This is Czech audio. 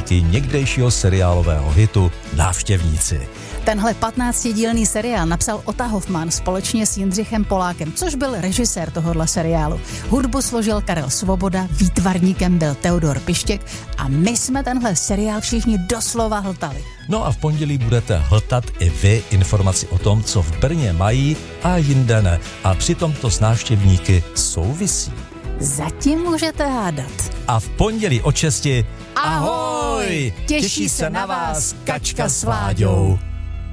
díky někdejšího seriálového hitu Návštěvníci. Tenhle 15dílný seriál napsal Ota Hoffman společně s Jindřichem Polákem, což byl režisér tohohle seriálu. Hudbu složil Karel Svoboda, výtvarníkem byl Teodor Pištěk a my jsme tenhle seriál všichni doslova hltali. No a v pondělí budete hltat i vy informaci o tom, co v Brně mají a jinde ne. A přitom to s návštěvníky souvisí. Zatím můžete hádat. A v pondělí od 6. Ahoj! Těší se na vás Kačka s Vláďou.